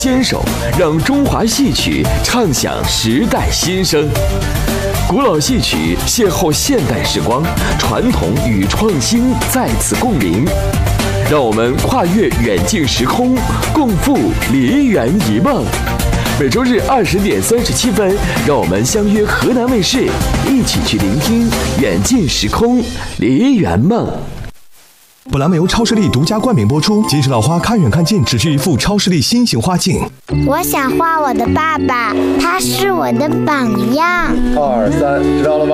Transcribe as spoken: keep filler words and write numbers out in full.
坚守，让中华戏曲唱响时代新声。古老戏曲邂逅现代时光，传统与创新在此共鸣。让我们跨越远近时空，共赴梨园一梦。每周日二十点三十七分，让我们相约河南卫视，一起去聆听远近时空梨园梦。 本栏目由超视力独家冠名播出。金石老花看远看近，只需一副超视力新型花镜。 我想画我的爸爸，他是我的榜样。 二三，知道了吗？